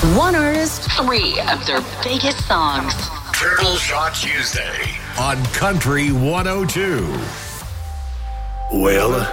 One artist, three of their biggest songs. Triple Shot Tuesday on Country 102. Well,